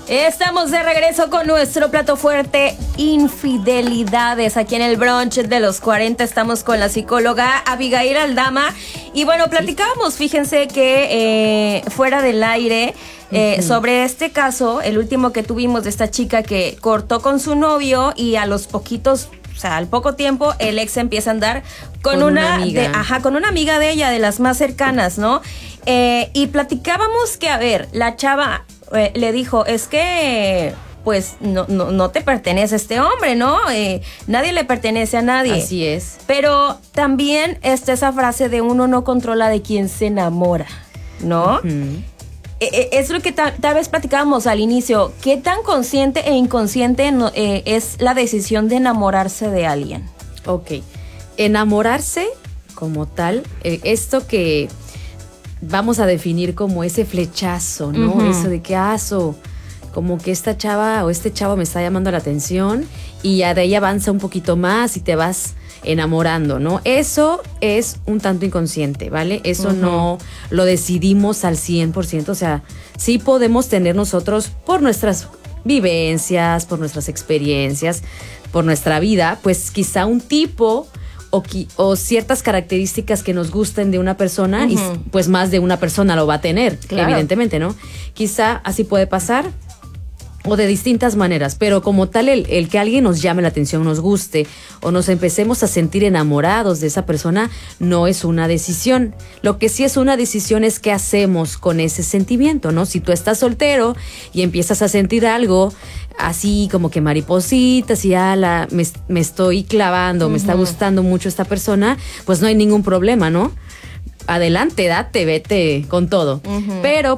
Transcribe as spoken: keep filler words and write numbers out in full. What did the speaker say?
Estamos de regreso con nuestro plato fuerte, infidelidades. Aquí en el brunch de los cuarenta estamos con la psicóloga Abigail Aldama. Y bueno, platicábamos, fíjense que eh, fuera del aire, eh, uh-huh. sobre este caso, el último que tuvimos de esta chica que cortó con su novio y a los poquitos, o sea, al poco tiempo, el ex empieza a andar con, con una, una amiga. De, ajá, con una amiga de ella, de las más cercanas, ¿no? Eh, y platicábamos que, a ver, la chava eh, le dijo, es que pues no, no, no te pertenece este hombre, ¿no? Eh, nadie le pertenece a nadie. Así es. Pero también está esa frase de uno no controla de quien se enamora, ¿no? Uh-huh. Eh, es lo que ta- tal vez platicábamos al inicio. ¿Qué tan consciente e inconsciente no, eh, es la decisión de enamorarse de alguien? Ok. Enamorarse como tal, eh, esto que vamos a definir como ese flechazo, ¿no? Uh-huh. Eso de que aso, como que esta chava o este chavo me está llamando la atención y ya de ahí avanza un poquito más y te vas enamorando, ¿no? Eso es un tanto inconsciente, ¿vale? Eso uh-huh. no lo decidimos al cien por ciento, o sea, sí podemos tener nosotros por nuestras vivencias, por nuestras experiencias, por nuestra vida, pues quizá un tipo o, o ciertas características que nos gusten de una persona uh-huh. y pues más de una persona lo va a tener, claro. evidentemente, ¿no? Quizá así puede pasar. O de distintas maneras, pero como tal el, el que alguien nos llame la atención, nos guste o nos empecemos a sentir enamorados de esa persona no es una decisión. Lo que sí es una decisión es qué hacemos con ese sentimiento, ¿no? Si tú estás soltero y empiezas a sentir algo así como que maripositas y ala, me, me estoy clavando, uh-huh. me está gustando mucho esta persona, pues no hay ningún problema, ¿no? Adelante, date, vete con todo. Uh-huh. Pero